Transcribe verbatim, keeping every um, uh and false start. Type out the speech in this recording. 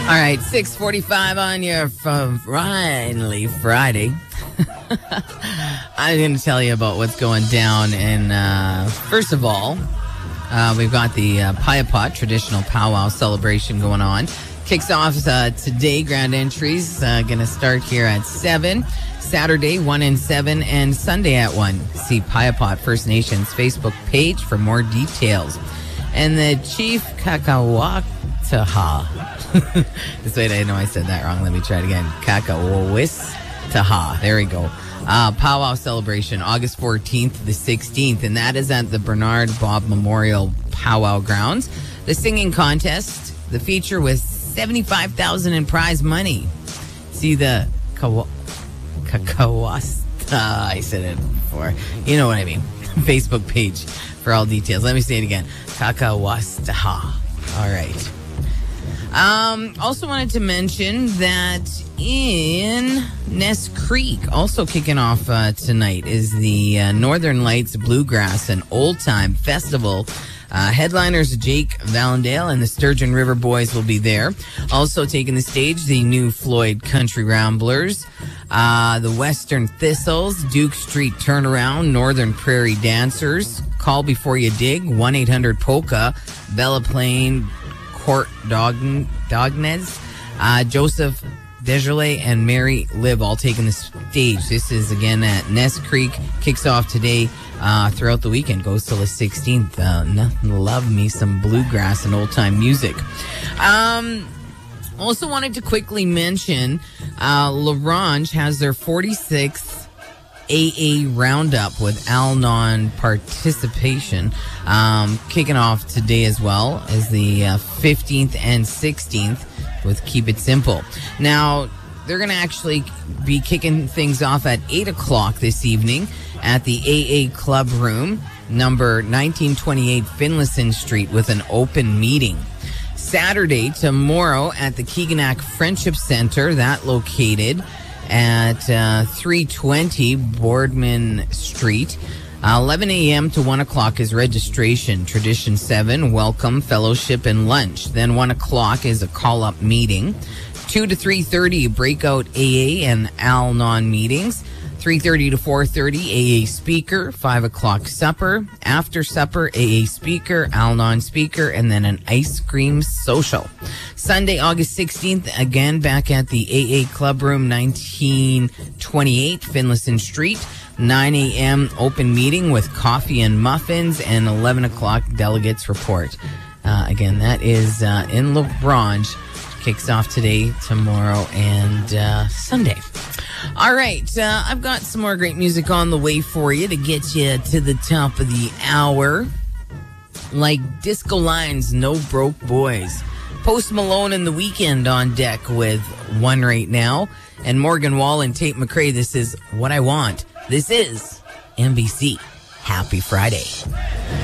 All right, six forty-five on your finally Friday. I'm going to tell you about what's going down. And uh, first of all, uh, we've got the uh, Payapot traditional powwow celebration going on. Kicks off uh, today. Grand entries uh, going to start here at seven. Saturday, one and seven, and Sunday at one. See Payapot First Nations Facebook page for more details. And the Chief Kakawataha. This way, I know I said that wrong. Let me try it again. Kakawataha. There we go. Uh, powwow celebration, August fourteenth to the sixteenth, and that is at the Bernard Bob Memorial Powwow Grounds. The singing contest, the feature with seventy-five thousand dollars in prize money. See the kawa- Kakawasta. I said it before. You know what I mean. Facebook page for all details. Let me say it again. Kakawastaha. All right. Um, also wanted to mention that in Ness Creek, also kicking off uh, tonight, is the uh, Northern Lights Bluegrass and Old Time Festival. Uh, headliners Jake Vallandale and the Sturgeon River Boys will be there. Also taking the stage, the new Floyd Country Ramblers, uh, the Western Thistles, Duke Street Turnaround, Northern Prairie Dancers, Call Before You Dig, one eight hundred Polka, Bella Plain, Court Dogn- Dognez, uh, Joseph Desjardins, and Mary Liv all taking the stage. This is again at Ness Creek. Kicks off today uh, throughout the weekend. Goes till the sixteenth. Uh, nothing, love me some bluegrass and old time music. Um, also wanted to quickly mention uh, LaRange has their forty-sixth A A Roundup with Al-Anon participation um, kicking off today as well as the uh, fifteenth and sixteenth with Keep It Simple. Now, they're going to actually be kicking things off at eight o'clock this evening at the A A Club Room, number nineteen twenty-eight Finlayson Street, with an open meeting. Saturday, tomorrow, at the Keeganak Friendship Center, that located at uh, three twenty Boardman Street. Uh, eleven a.m. to one o'clock is registration. Tradition seven, welcome, fellowship, and lunch. Then one o'clock is a call-up meeting. two to three thirty, breakout A A and Al-Anon meetings. three thirty to four thirty, A A speaker. five o'clock supper. After supper, A A speaker, Al-Anon speaker, and then an ice cream social. Sunday, August sixteenth, again back at the A A Club Room, nineteen twenty-eight Finlayson Street. nine a.m. open meeting with coffee and muffins, and eleven o'clock delegates report. Uh, again, that is uh, in LaRange. Kicks off today, tomorrow, and uh, Sunday. All right, uh, I've got some more great music on the way for you to get you to the top of the hour. Like Disco Line's No Broke Boys. Post Malone and The Weeknd on deck with One Right Now. And Morgan Wall and Tate McRae, this is What I Want. This is N B C. Happy Friday.